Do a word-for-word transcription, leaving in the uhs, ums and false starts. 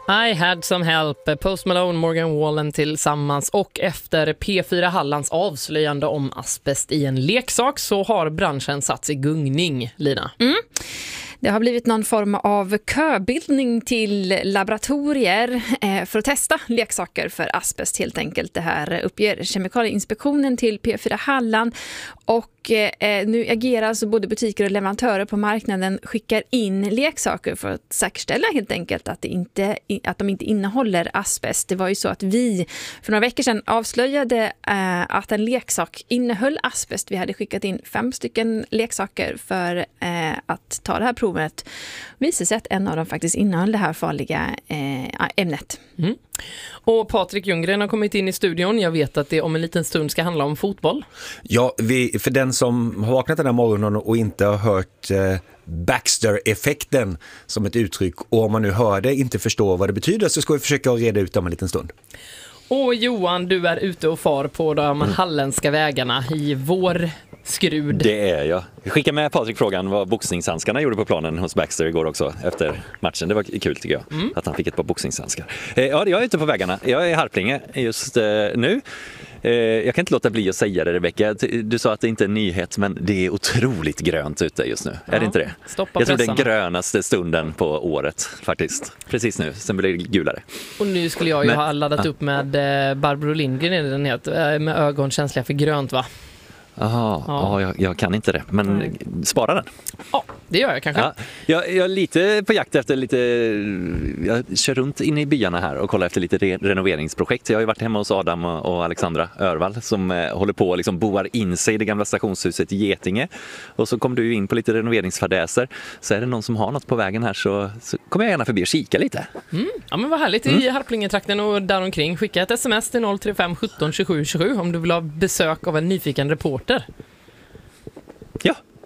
I had some help. Post Malone, Morgan Wallen tillsammans. Och efter P fyra Hallands avslöjande om asbest i en leksak så har branschen satts i gungning, Lina. Mm. Det har blivit någon form av köbildning till laboratorier eh, för att testa leksaker för asbest helt enkelt. Det här uppger Kemikalieinspektionen till P fyra Halland. Och eh, nu agerar alltså både butiker och leverantörer på marknaden skickar in leksaker för att säkerställa helt enkelt att, det inte, att de inte innehåller asbest. Det var ju så att vi för några veckor sedan avslöjade eh, att en leksak innehöll asbest. Vi hade skickat in fem stycken leksaker för eh, att ta det här provet. Visade sig att en av dem faktiskt innehöll det här farliga eh, ämnet. Mm. Och Patrik Ljunggren har kommit in i studion. Jag vet att det om en liten stund ska handla om fotboll. Ja, vi, för den som har vaknat den här morgonen och inte har hört eh, Baxter-effekten som ett uttryck, och om man nu hör det inte förstår vad det betyder, så ska vi försöka reda ut om en liten stund. Och Johan, du är ute och far på de mm. halländska vägarna i vår skrud. Det är jag. Jag skickar med Patrik frågan vad boxningshandskarna gjorde på planen hos Baxter igår också efter matchen. Det var kul tycker jag, mm. att han fick ett par boxningshandskar. Eh, ja, jag är ute på vägarna. Jag är i Harplinge just eh, nu. Eh, jag kan inte låta bli att säga det, Rebecka. Du sa att det inte är en nyhet, men det är otroligt grönt ute just nu. Ja, är det inte det? Stoppa jag tror pressarna. Det är den grönaste stunden på året faktiskt. Precis nu. Sen blir det gulare. Och nu skulle jag ju men, ha laddat ah. upp med eh, Barbro Lindgren i den heter, med ögon känsliga för grönt, va? Aha, ja, ja jag, jag kan inte det, men Nej. spara den. Ja, det gör jag kanske. Ja, jag, jag är lite på jakt efter lite, jag kör runt in i byarna här och kollar efter lite re- renoveringsprojekt. Jag har ju varit hemma hos Adam och, och Alexandra Örvall som eh, håller på och liksom boar in sig i det gamla stationshuset i Getinge. Och så kom du in på lite renoveringsfadäser. Så är det någon som har något på vägen här så, så kommer jag gärna förbi och kika lite. Mm. Ja, men vad härligt mm. i Harplingetrakten och däromkring. Skicka ett sms till noll tre fem sjutton tjugosju tjugosju om du vill ha besök av en nyfiken reporter. Ja,